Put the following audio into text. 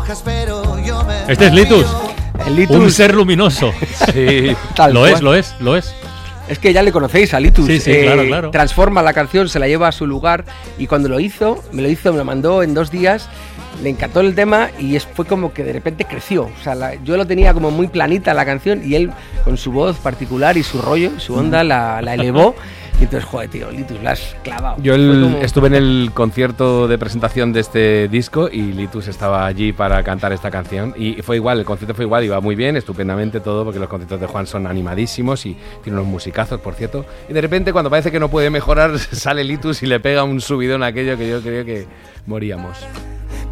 Este es Litus. El Litus. Un ser luminoso. Sí, lo es. Es que ya le conocéis a Litus. Sí, claro. Transforma la canción, se la lleva a su lugar y cuando me lo mandó en 2 días, le encantó el tema y fue como que de repente creció. O sea, yo lo tenía como muy planita la canción y él con su voz particular y su rollo, su onda la elevó. Y entonces, joder, tío, Litus, la has clavado. Yo estuve en el concierto de presentación de este disco y Litus estaba allí para cantar esta canción y fue igual, el concierto fue igual, iba muy bien, estupendamente todo, porque los conciertos de Juan son animadísimos y tiene unos musicazos, por cierto. Y de repente, cuando parece que no puede mejorar, sale Litus y le pega un subidón a aquello que yo creía que moríamos.